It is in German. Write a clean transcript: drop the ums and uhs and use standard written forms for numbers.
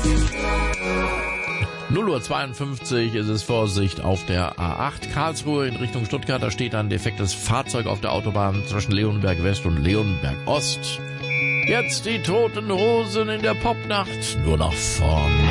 0:52 Uhr ist es. Vorsicht auf der A8 Karlsruhe in Richtung Stuttgart. Da steht ein defektes Fahrzeug auf der Autobahn zwischen Leonberg West und Leonberg Ost. Jetzt die Toten Hosen in der Popnacht. Nur nach vorn.